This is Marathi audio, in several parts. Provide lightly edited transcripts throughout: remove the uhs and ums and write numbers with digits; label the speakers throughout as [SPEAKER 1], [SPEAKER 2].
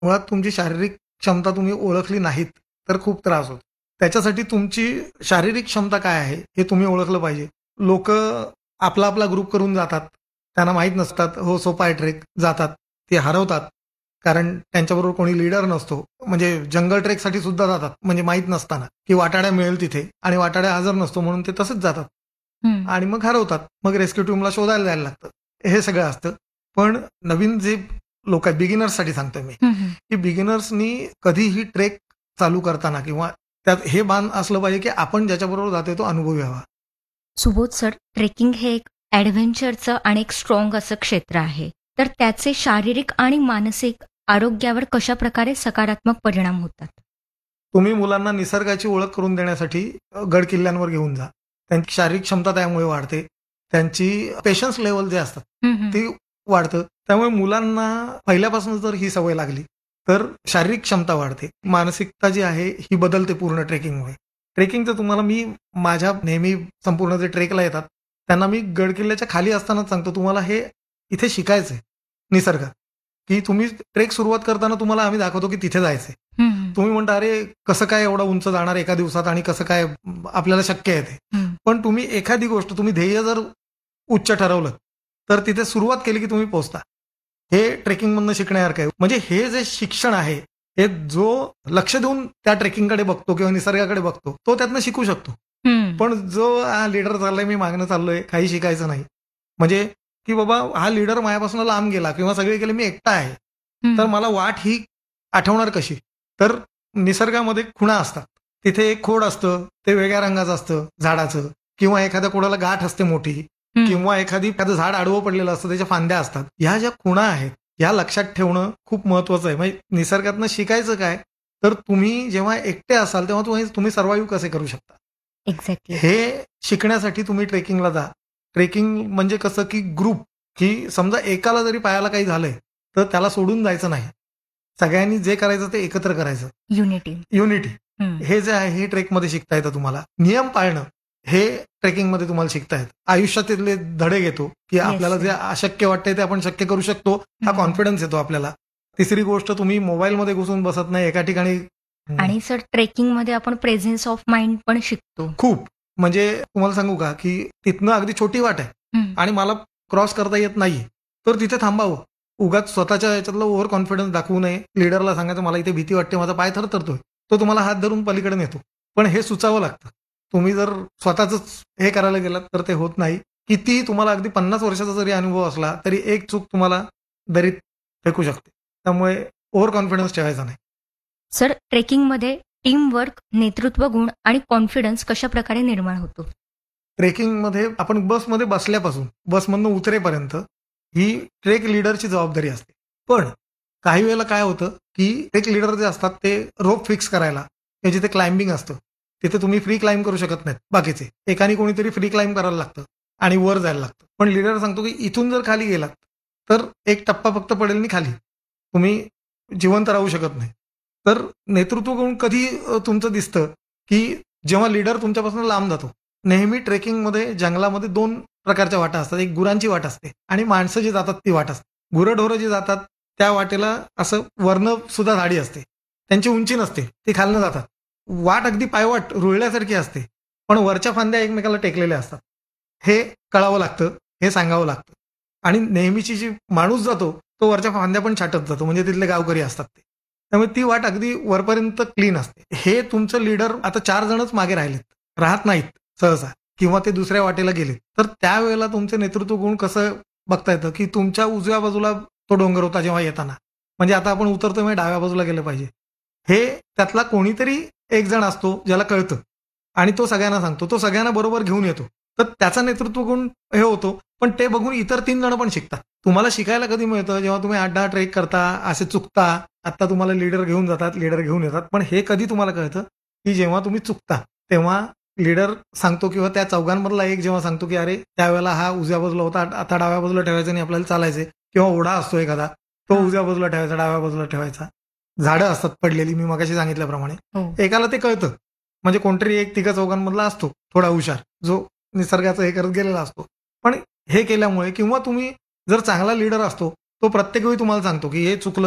[SPEAKER 1] मुळात तुमची शारीरिक क्षमता तुम्ही ओळखली नाहीत, तर खूप त्रास होतो. त्याच्यासाठी तुमची शारीरिक क्षमता काय आहे, हे तुम्ही ओळखलं पाहिजे. लोकं आपला ग्रुप करून जातात. त्यांना माहीत नसतात, हो सोपा आहे ट्रेक, जातात. ते हरवतात. कारण त्यांच्याबरोबर कोणी लीडर नसतो. म्हणजे जंगल ट्रेकसाठी सुद्धा जातात, म्हणजे माहीत नसताना, की वाटाड्या मिळेल तिथे आणि वाटाड्या हजर नसतो म्हणून ते तसेच जातात.
[SPEAKER 2] हं.
[SPEAKER 1] आणि मग हरवतात. मग रेस्क्यू टीमला शोधायला जायला लागतं. हे सगळं असतं. पण नवीन जे लोक आहेत, बिगिनर्ससाठी सांगतोय मी,
[SPEAKER 2] हं, हं.
[SPEAKER 1] की बिगिनर्सनी कधीही ट्रेक चालू करताना किंवा त्यात हे भान असलं पाहिजे, की आपण ज्याच्याबरोबर जातोय तो अनुभवी व्हावा.
[SPEAKER 2] सुबोध सर, ट्रेकिंग हे एक ॲडव्हेंचरचं आणि एक स्ट्राँग असं क्षेत्र आहे. तर त्याचे शारीरिक आणि मानसिक आरोग्यावर कशाप्रकारे सकारात्मक परिणाम होतात?
[SPEAKER 1] तुम्ही मुलांना निसर्गाची ओळख करून देण्यासाठी गड किल्ल्यांवर घेऊन जा. त्यांची शारीरिक क्षमता त्यामुळे वाढते. त्यांची पेशन्स लेव्हल जे असतात,
[SPEAKER 2] हं, हं.
[SPEAKER 1] ते वाढतं. त्यामुळे मुलांना पहिल्यापासून जर ही सवय लागली, तर शारीरिक क्षमता वाढते. मानसिकता जी आहे ही बदलते पूर्ण ट्रेकिंगमुळे. ट्रेकिंगचं तुम्हाला मी माझ्या नेहमी संपूर्ण जे ट्रेकला येतात, त्यांना मी गड किल्ल्याच्या खाली असतानाच सांगतो, तुम्हाला हे इथे शिकायचंय निसर्गात, की तुम्ही ट्रेक सुरुवात करताना तुम्हाला आम्ही दाखवतो, की तिथे जायचंय.
[SPEAKER 2] हं, हं.
[SPEAKER 1] तुम्ही म्हणता, "अरे, कसं काय एवढं उंच जाणार एका दिवसात आणि कसं काय आपल्याला शक्य आहे ते?"
[SPEAKER 2] हं.
[SPEAKER 1] पण तुम्ही एखादी गोष्ट तुम्ही ध्येय जर उच्च ठरवलं, तर तिथे सुरुवात केली की तुम्ही पोहोचता. हे ट्रेकिंगमधनं शिकण्यासारखं आहे. म्हणजे हे जे शिक्षण आहे, हे जो लक्ष देऊन त्या ट्रेकिंगकडे बघतो किंवा निसर्गाकडे बघतो, तो त्यातनं शिकू शकतो.
[SPEAKER 2] हं.
[SPEAKER 1] पण जो लीडर चाललाय, मी मागणं चाललोय, काही शिकायचं नाही. म्हणजे की बाबा हा लीडर माझ्यापासून लांब गेला किंवा सगळे गेले, मी एकटा आहे. तर
[SPEAKER 2] हं.
[SPEAKER 1] मला वाट ही आठवणार कशी? तर निसर्गामध्ये खुणा असतात. तिथे एक खोड असतं, ते वेगळ्या रंगाचं असतं झाडाचं किंवा एखाद्या कोणाला गाठ असते मोठी
[SPEAKER 2] हं.
[SPEAKER 1] किंवा एखादं झाड आडवं पडलेलं असतं, त्याच्या फांद्या असतात. ह्या ज्या खुणा आहेत, ह्या लक्षात ठेवणं खूप महत्वाचं आहे. म्हणजे निसर्गातनं शिकायचं काय? तर तुम्ही जेव्हा एकटे असाल, तेव्हा तुम्ही सर्व्हाइव्ह कसे करू शकता?
[SPEAKER 2] एक्झॅक्टली.
[SPEAKER 1] हे शिकण्यासाठी तुम्ही ट्रेकिंगला जा. ट्रेकिंग म्हणजे कसं, की ग्रुप, की समजा एकाला जरी पायाला काही झालंय, तर त्याला सोडून जायचं नाही. सगळ्यांनी जे करायचं ते एकत्र करायचं.
[SPEAKER 2] युनिटी.
[SPEAKER 1] युनिटी.
[SPEAKER 2] हं.
[SPEAKER 1] हे जे आहे हे ट्रेकमध्ये शिकता येतं तुम्हाला. नियम पाळणं हे ट्रेकिंगमध्ये तुम्हाला शिकता येतं. आयुष्यातले धडे घेतो, की आपल्याला
[SPEAKER 2] येस,
[SPEAKER 1] जे
[SPEAKER 2] येस.
[SPEAKER 1] अशक्य वाटतंय ते आपण शक्य करू शकतो. हा
[SPEAKER 2] हं.
[SPEAKER 1] कॉन्फिडन्स येतो आपल्याला. तिसरी गोष्ट, तुम्ही मोबाईलमध्ये घुसून बसत नाही एका ठिकाणी.
[SPEAKER 2] आणि सर, ट्रेकिंगमध्ये आपण प्रेझन्स ऑफ माइंड पण शिकतो.
[SPEAKER 1] खूप. म्हणजे तुम्हाला सांगू का, की तिथनं अगदी छोटी वाट आहे
[SPEAKER 2] हं.
[SPEAKER 1] आणि मला क्रॉस करता येत नाहीये. तर तिथे थांबावं. उगाच स्वतःच्या याच्यातलं ओव्हर कॉन्फिडन्स दाखवू नये. लीडरला सांगायचं, मला इथे भीती वाटते, माझा पाय थरथरतोय. तो तुम्हाला हात धरून पलीकडे नेतो. पण हे सुचावं लागतं. तुम्ही जर स्वतःचंच हे करायला गेलात तर ते होत नाही. कितीही तुम्हाला अगदी 50 वर्षाचा जरी अनुभव असला, तरी एक चूक तुम्हाला दरीत फेकू शकते. त्यामुळे ओव्हर कॉन्फिडन्स ठेवायचा नाही.
[SPEAKER 2] सर, ट्रेकिंगमध्ये टीमवर्क, नेतृत्व गुण आणि कॉन्फिडन्स कशाप्रकारे निर्माण होतो?
[SPEAKER 1] ट्रेकिंगमध्ये आपण बसमध्ये बसल्यापासून बसमधनं उतरेपर्यंत ही ट्रेक लीडरची जबाबदारी असते. पण काही वेळेला काय होतं, की ट्रेक लीडर जे असतात ते रोप फिक्स करायला, ते जिथे क्लाइम्बिंग असतं, तिथे तुम्ही फ्री क्लाइम्ब करू शकत नाहीत बाकीचे. एकाने कोणीतरी फ्री क्लाइम्ब करायला लागतं आणि वर जायला लागतं. पण लीडर सांगतो, की इथून जर खाली गेलात, तर एक टप्पा फक्त पडेल आणि खाली. तुम्ही जिवंत राहू शकत नाही. तर नेतृत्व गुण कधी तुमचं दिसतं, की जेव्हा लीडर तुमच्यापासून लांब जातो. नेहमी ट्रेकिंगमध्ये जंगलामध्ये 2 प्रकारच्या वाटा असतात. एक गुरांची वाट असते आणि माणसं जी जातात ती वाट असते. गुरंढोरं जी जातात त्या वाटेला असं वरनं सुद्धा झाडी असते. त्यांची उंची नसते. ती खालनं जातात. वाट अगदी पायवाट रुळल्यासारखी असते. पण वरच्या फांद्या एकमेकाला टेकलेल्या असतात. हे कळावं लागतं, हे सांगावं लागतं. आणि नेहमीची जी माणूस जातो, तो वरच्या फांद्या पण छाटत जातो. म्हणजे तिथले गावकरी असतात ते. त्यामुळे ती वाट अगदी वरपर्यंत क्लीन असते. हे तुमचं लीडर आता 4 जणच मागे राहिलेत. राहत नाहीत सहसा किंवा ते दुसऱ्या वाटेला गेले. तर त्यावेळेला तुमचे नेतृत्व गुण कसं बघता येतं, की तुमच्या उजव्या बाजूला तो डोंगर होता जेव्हा येताना. म्हणजे आता आपण उतरतोय म्हणजे डाव्या बाजूला गेलं पाहिजे. हे त्यातला कोणीतरी एक जण असतो ज्याला कळतं आणि तो सगळ्यांना सांगतो. तो सगळ्यांना बरोबर घेऊन येतो. तर त्याचा नेतृत्व गुण हे होतो. पण ते बघून इतर 3 जण पण शिकतात. तुम्हाला शिकायला कधी मिळतं, जेव्हा तुम्ही 8-10 ट्रेक करता, असे चुकता. आता तुम्हाला लीडर घेऊन जातात, लीडर घेऊन येतात. पण हे कधी तुम्हाला कळतं, की जेव्हा तुम्ही चुकता, तेव्हा लीडर सांगतो किंवा त्या चौघांमधला एक जेव्हा सांगतो, की "अरे, त्यावेळेला हा उजव्या बाजूला होता, आता डाव्या बाजूला ठेवायचा आणि आपल्याला चालायचंय." किंवा ओढा असतो एखादा, तो
[SPEAKER 2] हां.
[SPEAKER 1] उजव्या बाजूला ठेवायचा, डाव्या बाजूला ठेवायचा. झाडं असतात पडलेली, मी मगाशी सांगितल्याप्रमाणे.
[SPEAKER 2] हो.
[SPEAKER 1] एकाला ते कळतं. म्हणजे कोणतरी एक तिघा-चौघांमधला असतो थोडा हुशार, जो निसर्गाचं हे करत गेलेला असतो. पण हे केल्यामुळे किंवा तुम्ही जर चांगला लीडर असतो, तो प्रत्येक वेळी तुम्हाला सांगतो, की हे चुकलं,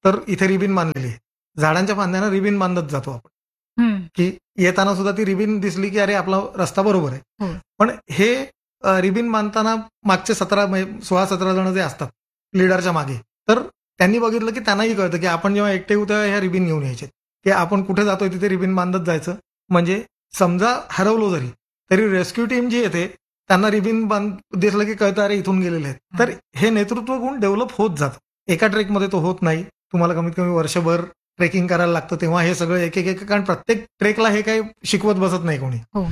[SPEAKER 1] तर इथे रिबीन बांधलेली आहे. झाडांच्या फांद्यानं रिबीन बांधत जातो आपण, की येताना सुद्धा ती रिबीन दिसली की अरे आपला रस्ता बरोबर आहे.
[SPEAKER 2] हो.
[SPEAKER 1] पण हे रिबीन बांधताना मागचे 16-17 जण जे असतात लीडरच्या मागे, तर त्यांनी बघितलं की त्यांनाही कळतं की आपण जेव्हा एकटे येऊ तेव्हा ह्या रिबीन घेऊन यायचे, की आपण कुठे जातोय तिथे रिबीन बांधत जायचं. म्हणजे समजा हरवलो जरी तरी रेस्क्यू टीम जी येते त्यांना रिबीन दिसलं की कळतं अरे इथून गेलेले आहेत. तर हे नेतृत्व गुण डेव्हलप होत जातं. एका ट्रेकमध्ये तो होत नाही. तुम्हाला कमीत कमी वर्षभर ट्रेकिंग करायला लागतं, तेव्हा हे सगळं एक कारण प्रत्येक ट्रेकला हे काही शिकवत बसत नाही कोणी.
[SPEAKER 2] हो.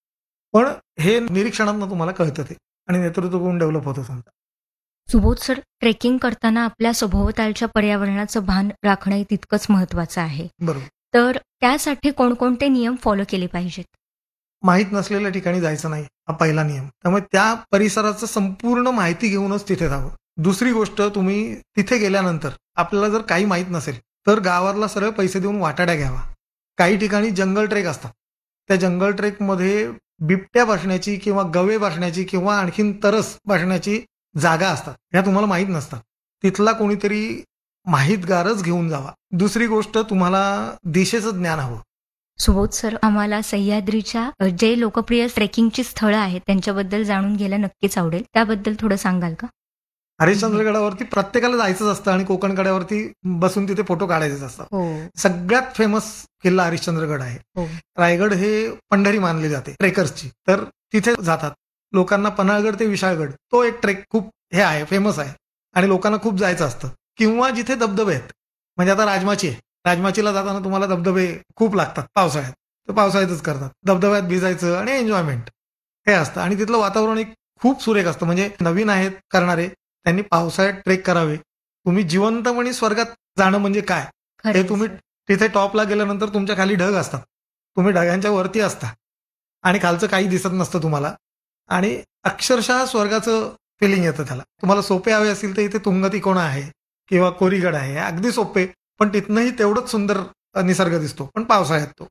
[SPEAKER 1] पण हे निरीक्षणातनं तुम्हाला कळतं ते आणि नेतृत्व गुण डेव्हलप होतं समजा.
[SPEAKER 2] सुबोध सर, ट्रेकिंग करताना आपल्या सभोवतालच्या पर्यावरणाचं भान राखणंही तितकंच महत्वाचं आहे.
[SPEAKER 1] बरोबर.
[SPEAKER 2] तर त्यासाठी कोणकोणते नियम फॉलो केले पाहिजेत?
[SPEAKER 1] माहीत नसलेल्या ठिकाणी जायचं नाही, हा पहिला नियम. त्यामुळे त्या परिसराचं संपूर्ण माहिती घेऊनच तिथे जावं. दुसरी गोष्ट, तुम्ही तिथे गेल्यानंतर आपल्याला जर काही माहीत नसेल तर गावाला सरळ पैसे देऊन वाटाड्या घ्यावा. काही ठिकाणी जंगल ट्रेक असतात. त्या जंगल ट्रेकमध्ये बिबट्या बसण्याची किंवा गवे बसण्याची किंवा आणखीन तरस बसण्याची जागा असतात. ह्या तुम्हाला माहीत नसतात. तिथला कोणीतरी माहितगारच घेऊन जावा. दुसरी गोष्ट, तुम्हाला दिशेचं ज्ञान हवं.
[SPEAKER 2] सुबोध सर, आम्हाला सह्याद्रीच्या जे लोकप्रिय ट्रेकिंगची स्थळं आहेत त्यांच्याबद्दल जाणून घ्यायला नक्कीच आवडेल. त्याबद्दल थोडं सांगाल का?
[SPEAKER 1] हरिश्चंद्रगडावरती प्रत्येकाला जायचंच असतं आणि कोकण कड्यावरती बसून तिथे फोटो काढायचे असतात.
[SPEAKER 2] हो.
[SPEAKER 1] सगळ्यात फेमस किल्ला हरिश्चंद्रगड आहे.
[SPEAKER 2] हो.
[SPEAKER 1] रायगड हे पंढरी मानली जाते ट्रेकर्सची, तर तिथे जातात. लोकांना पन्हाळगड ते विशाळगड तो एक ट्रेक खूप हे आहे, फेमस आहे आणि लोकांना खूप जायचं असतं. किंवा जिथे धबधबे आहेत, म्हणजे आता राजमाची आहे, राजमाचीला जाताना तुम्हाला धबधबे खूप लागतात पावसाळ्यात, तर पावसाळ्यातच करतात. धबधब्यात भिजायचं आणि एन्जॉयमेंट हे असतं आणि तिथलं वातावरण एक खूप सुरेख असतं. म्हणजे नवीन आहेत करणारे त्यांनी पावसाळ्यात ट्रेक करावे. तुम्ही जिवंतपणे स्वर्गात जाणं म्हणजे काय हे तुम्ही तिथे टॉपला गेल्यानंतर तुमच्या खाली ढग असतात, तुम्ही ढगांच्या वरती असता आणि खालचं काही दिसत नसतं तुम्हाला आणि अक्षरशः स्वर्गाचं फिलिंग येतं त्याला. तुम्हाला सोपे हवे असतील तर इथे तुंगतिकोणा आहे किंवा कोरीगड आहे, अगदी सोपे, पण तिथनंही तेवढंच सुंदर निसर्ग दिसतो, पण पावसाळ्यात तो.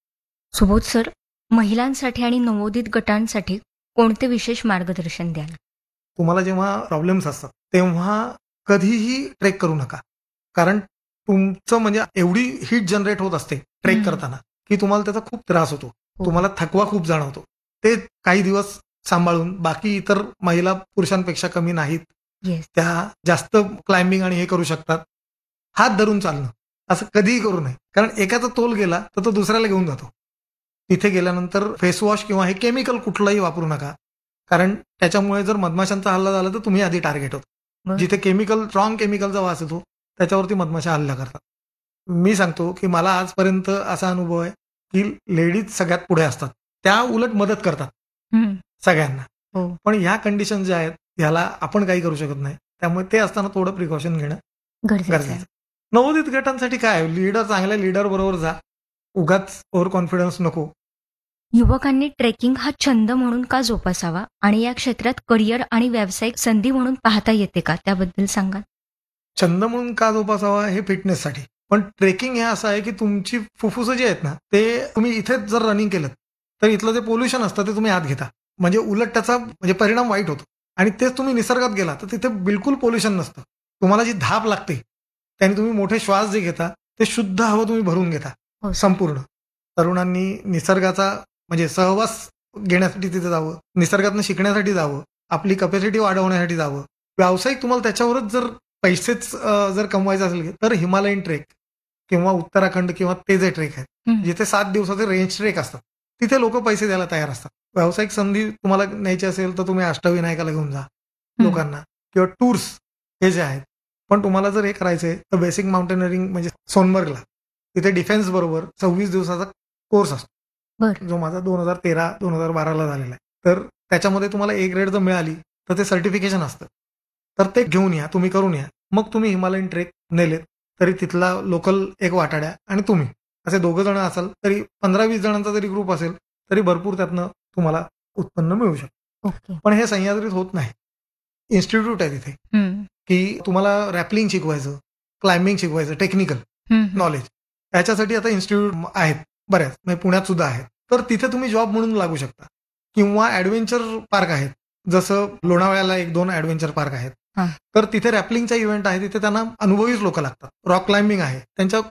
[SPEAKER 2] सुबोध सर, महिलांसाठी आणि नवोदित गटांसाठी कोणते विशेष मार्गदर्शन द्याल?
[SPEAKER 1] तुम्हाला जेव्हा प्रॉब्लेम्स असतात तेव्हा कधीही ट्रेक करू नका. कारण तुमचं म्हणजे एवढी हीट जनरेट होत असते ट्रेक करताना की तुम्हाला त्याचा खूप त्रास होतो. तुम्हाला थकवा खूप जाणवतो. ते काही दिवस सांभाळून, बाकी इतर महिला पुरुषांपेक्षा कमी नाहीत, त्या जास्त क्लाइम्बिंग आणि हे करू शकतात. हात धरून चालणं असं कधीही करू नये, कारण एकाचा तोल गेला तर तो दुसऱ्याला घेऊन जातो. तिथे गेल्यानंतर फेसवॉश किंवा हे केमिकल कुठलंही वापरू नका, कारण त्याच्यामुळे जर मधमाशांचा हल्ला झाला तर तुम्ही आधी टार्गेट होता. जिथे केमिकल, स्ट्रॉंग केमिकलचा वास येतो त्याच्यावरती मधमाशा हल्ला करतात. मी सांगतो की मला आजपर्यंत असा अनुभव आहे की लेडीज सगळ्यात पुढे असतात, त्या उलट मदत करतात सगळ्यांना. पण ह्या कंडिशन ज्या आहेत ह्याला आपण काही करू शकत नाही. त्यामुळे ते असताना थोडं प्रिकॉशन घेणं गरजेचं आहे. नवोदित गटांसाठी काय, लीडर, चांगल्या लीडर बरोबर जा, उगाच ओव्हर कॉन्फिडन्स नको.
[SPEAKER 2] युवकांनी ट्रेकिंग हा छंद म्हणून का जोपासावा आणि या क्षेत्रात करिअर आणि व्यावसायिक संधी म्हणून पाहता येते का, त्याबद्दल सांगा.
[SPEAKER 1] छंद म्हणून का जोपासावा, हे फिटनेससाठी. पण ट्रेकिंग हे असं आहे की तुमची फुफ्फुसं जे आहेत ना, ते तुम्ही इथेच जर रनिंग केलं तर इथलं जे पोल्युशन असतं ते तुम्ही आत घेता, म्हणजे उलट त्याचा म्हणजे परिणाम वाईट होतो. आणि तेच तुम्ही निसर्गात गेला तर तिथे बिलकुल पोल्युशन नसतं. तुम्हाला जी धाप लागते त्याने तुम्ही मोठे श्वास जे घेता ते शुद्ध हवं तुम्ही भरून घेता संपूर्ण. तरुणांनी निसर्गाचा म्हणजे सहवास घेण्यासाठी तिथे जावं, निसर्गातनं शिकण्यासाठी जावं, आपली कपॅसिटी वाढवण्यासाठी जावं. व्यावसायिक तुम्हाला त्याच्यावरच जर पैसेच जर कमवायचे असेल तर हिमालयन ट्रेक किंवा उत्तराखंड किंवा ते जे ट्रेक आहेत जिथे 7 दिवसाचे रेंज ट्रेक असतात तिथे लोक पैसे द्यायला तयार असतात. व्यावसायिक संधी तुम्हाला न्यायची असेल तर तुम्ही अष्टविनायकाला घेऊन जा लोकांना, किंवा टूर्स हे जे आहेत. पण तुम्हाला जर हे करायचंय तर बेसिक माउंटेनरिंग म्हणजे सोनबर्गला तिथे डिफेन्स बरोबर 26 दिवसाचा कोर्स असतो, जो माझा 2013-2012 झालेला आहे. तर त्याच्यामध्ये तुम्हाला एक ग्रेड जर मिळाली तर ते सर्टिफिकेशन असतं, तर ते घेऊन या, तुम्ही करून या. मग तुम्ही हिमालयन ट्रेक नेलेत तरी तिथला लोकल एक वाटाड्या आणि तुम्ही असे 2 जण असाल तरी 15-20 जणांचा जरी ग्रुप असेल तरी भरपूर त्यातनं तुम्हाला उत्पन्न मिळू शकतं. पण हे सह्याद्रीत होत नाही. इन्स्टिट्यूट आहे तिथे की तुम्हाला रॅपलिंग शिकवायचं, क्लाइम्बिंग शिकवायचं, टेक्निकल नॉलेज, याच्यासाठी आता इन्स्टिट्यूट आहेत बऱ्याच, म्हणजे पुण्यात सुद्धा आहेत. तर तिथे तुम्ही जॉब म्हणून लागू शकता. किंवा ऍडव्हेंचर पार्क आहेत, जसं लोणावळ्याला 1-2 ऍडव्हेंचर पार्क आहेत,
[SPEAKER 2] हा.
[SPEAKER 1] तर तिथे रॅपलिंगचा इव्हेंट आहे, तिथे त्यांना अनुभवीच लोक लागतात. रॉक क्लाइम्बिंग आहे, त्यांच्या